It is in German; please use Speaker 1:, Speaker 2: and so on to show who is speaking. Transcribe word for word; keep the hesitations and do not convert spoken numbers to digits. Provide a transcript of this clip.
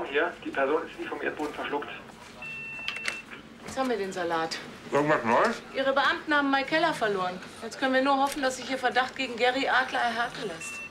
Speaker 1: hier. Die Person ist wie vom Erdboden verschluckt.
Speaker 2: Jetzt haben wir den Salat.
Speaker 3: Irgendwas Neues?
Speaker 2: Ihre Beamten haben Mike Keller verloren. Jetzt können wir nur hoffen, dass sich Ihr Verdacht gegen Gary Adler erhärten lässt.